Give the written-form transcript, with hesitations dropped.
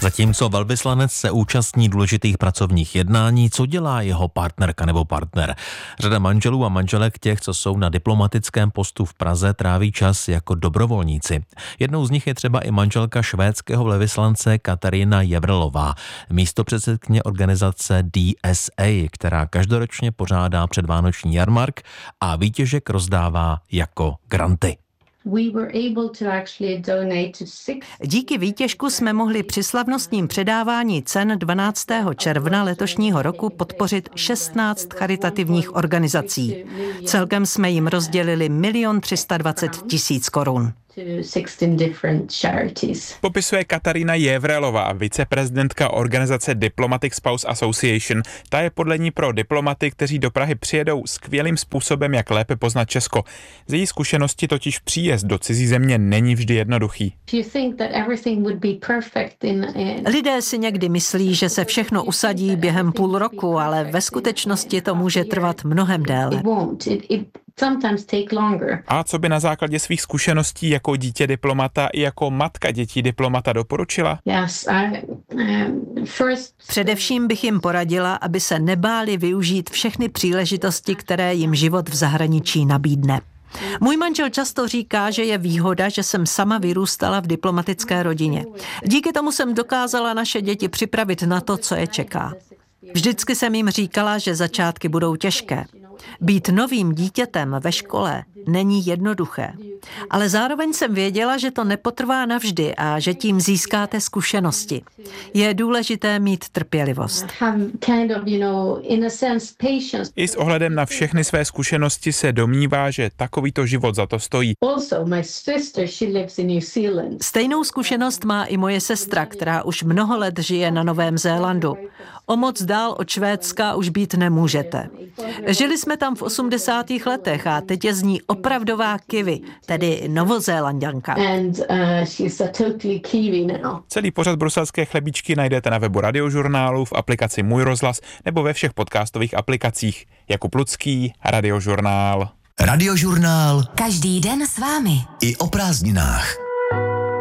Zatímco velvyslanec se účastní důležitých pracovních jednání, co dělá jeho partnerka nebo partner? Řada manželů a manželek těch, co jsou na diplomatickém postu v Praze, tráví čas jako dobrovolníci. Jednou z nich je třeba i manželka švédského velvyslance Katarina Jevrelová, místopředsedkyně organizace DSA, která každoročně pořádá předvánoční jarmark a výtěžek rozdává jako granty. Díky výtěžku jsme mohli při slavnostním předávání cen 12. června letošního roku podpořit 16 charitativních organizací. Celkem jsme jim rozdělili 1 320 000 korun. Popisuje Katarina Jevrelová, viceprezidentka organizace Diplomatic Spouse Association. Ta je podle ní pro diplomaty, kteří do Prahy přijedou, skvělým způsobem, jak lépe poznat Česko. Z její zkušenosti totiž příjezd do cizí země není vždy jednoduchý. Lidé si někdy myslí, že se všechno usadí během půl roku, ale ve skutečnosti to může trvat mnohem déle. A co by na základě svých zkušeností jako dítě diplomata i jako matka dětí diplomata doporučila? Především bych jim poradila, aby se nebáli využít všechny příležitosti, které jim život v zahraničí nabídne. Můj manžel často říká, že je výhoda, že jsem sama vyrůstala v diplomatické rodině. Díky tomu jsem dokázala naše děti připravit na to, co je čeká. Vždycky jsem jim říkala, že začátky budou těžké. Být novým dítětem ve škole není jednoduché, ale zároveň jsem věděla, že to nepotrvá navždy a že tím získáte zkušenosti. Je důležité mít trpělivost. I s ohledem na všechny své zkušenosti se domnívá, že takovýto život za to stojí. Stejnou zkušenost má i moje sestra, která už mnoho let žije na Novém Zélandu. O moc dál od Švédska už být nemůžete. Žili jsme tam v 80. letech a teď je z ní opravdová kiwi, tedy Novozélanďanka. Celý pořad Bruselské chlebíčky najdete na webu Radiožurnálu, v aplikaci Můj rozhlas nebo ve všech podcastových aplikacích. Jakub Lucký, Radiožurnál. Radiožurnál. Každý den s vámi. I o prázdninách.